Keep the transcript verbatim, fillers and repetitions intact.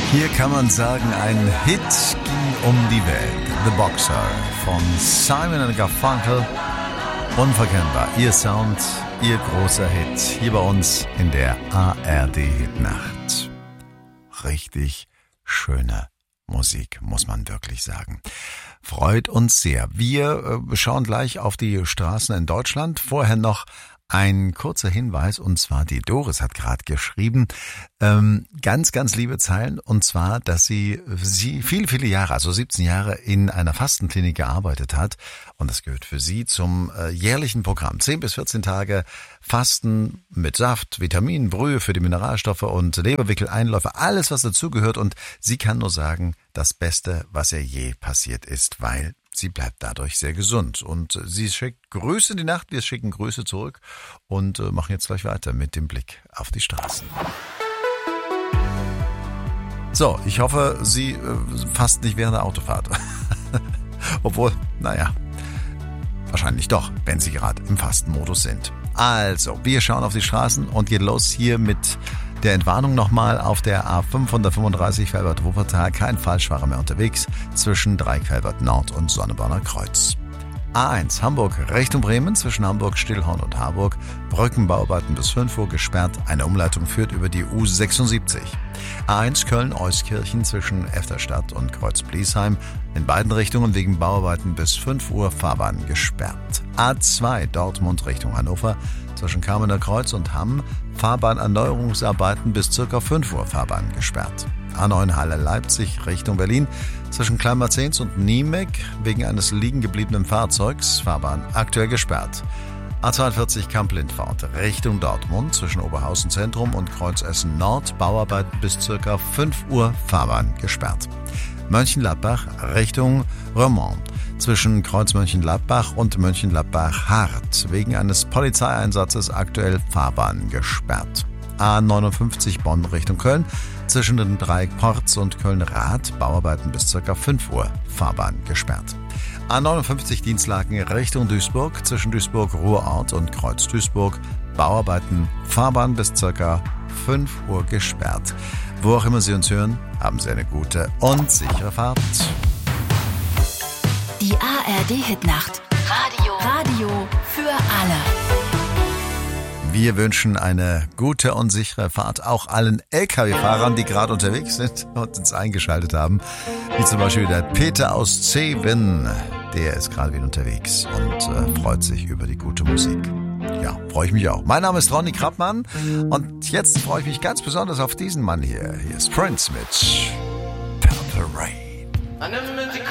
Hier kann man sagen, ein Hit ging um die Welt. The Boxer ging um die Welt. The Boxer von Simon and Garfunkel. Unverkennbar. Ihr Sound, ihr großer Hit. Hier bei uns in der A R D-Hitnacht. Richtig schöne Musik, muss man wirklich sagen. Freut uns sehr. Wir äh, schauen gleich auf die Straßen in Deutschland. Vorher noch ein kurzer Hinweis, und zwar die Doris hat gerade geschrieben, ähm, ganz, ganz liebe Zeilen, und zwar, dass sie, sie viele, viele Jahre, also siebzehn Jahre in einer Fastenklinik gearbeitet hat, und das gehört für sie zum äh, jährlichen Programm. zehn bis vierzehn Tage Fasten mit Saft, Vitaminen, Brühe für die Mineralstoffe und Leberwickel-Einläufe, alles, was dazugehört, und sie kann nur sagen, das Beste, was ihr je passiert ist, weil sie bleibt dadurch sehr gesund. Und sie schickt Grüße in die Nacht, wir schicken Grüße zurück und äh, machen jetzt gleich weiter mit dem Blick auf die Straßen. So, ich hoffe, Sie äh, fasten nicht während der Autofahrt. Obwohl, naja, wahrscheinlich doch, wenn Sie gerade im Fastenmodus sind. Also, wir schauen auf die Straßen und geht los hier mit der Entwarnung nochmal auf der A fünfhundertfünfunddreißig Velbert-Wuppertal. Kein Falschfahrer mehr unterwegs zwischen Dreieck-Velbert Nord und Sonneborner Kreuz. A eins Hamburg Richtung Bremen zwischen Hamburg, Stillhorn und Harburg. Brückenbauarbeiten bis fünf Uhr gesperrt. Eine Umleitung führt über die U sechsundsiebzig. A eins Köln-Euskirchen zwischen Efterstadt und Kreuz-Bliesheim. In beiden Richtungen wegen Bauarbeiten bis fünf Uhr Fahrbahn gesperrt. A zwei Dortmund Richtung Hannover zwischen Kamener Kreuz und Hamm. Fahrbahnerneuerungsarbeiten bis ca. fünf Uhr Fahrbahn gesperrt. A neun Halle Leipzig Richtung Berlin zwischen Kleinmarzens und Niemek wegen eines liegen gebliebenen Fahrzeugs. Fahrbahn aktuell gesperrt. A zweiundvierzig Kamp-Lindfort Richtung Dortmund zwischen Oberhausen Zentrum und Kreuzessen Nord. Bauarbeiten bis ca. fünf Uhr Fahrbahn gesperrt. Mönchengladbach Richtung Remont zwischen Kreuz Mönchengladbach und Mönchengladbach-Hart wegen eines Polizeieinsatzes aktuell Fahrbahn gesperrt. A neunundfünfzig Bonn Richtung Köln zwischen den Dreieck Porz und Köln-Rath Bauarbeiten bis ca. fünf Uhr Fahrbahn gesperrt. A neunundfünfzig Dienstlaken Richtung Duisburg zwischen Duisburg-Ruhrort und Kreuz-Duisburg Bauarbeiten Fahrbahn bis ca. fünf Uhr gesperrt. Wo auch immer Sie uns hören, haben Sie eine gute und sichere Fahrt. Die A R D-Hitnacht. Radio. Radio für alle. Wir wünschen eine gute und sichere Fahrt auch allen L K W-Fahrern, die gerade unterwegs sind und uns eingeschaltet haben. Wie zum Beispiel der Peter aus Zeven. Der ist gerade wieder unterwegs und äh, freut sich über die gute Musik. Ja, freue ich mich auch. Mein Name ist Ronny Krappmann und jetzt freue ich mich ganz besonders auf diesen Mann hier. Hier ist Prince mit Purple Rain.